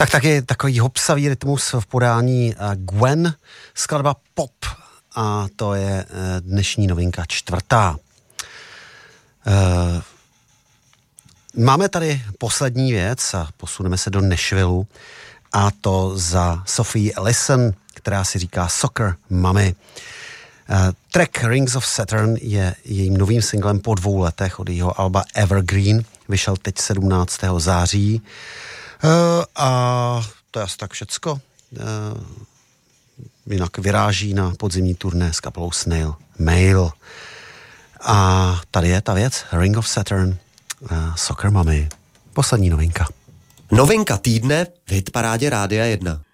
Taky takový hopsavý rytmus v podání Gwen, skladba Pop, a to je dnešní novinka 4. Máme tady poslední věc a posuneme se do Nashvillu, a to za Sophie Ellison, která si říká Soccer Mommy. Track Rings of Saturn je jejím novým singlem po 2 letech od jejího alba Evergreen. Vyšel teď 17. září. A to je asi tak všecko. Jinak vyráží na podzimní turné s kapelou Snail Mail. A tady je ta věc, Ring of Saturn, Soccer Mommy. Poslední novinka. Novinka týdne v hitparádě Rádia 1.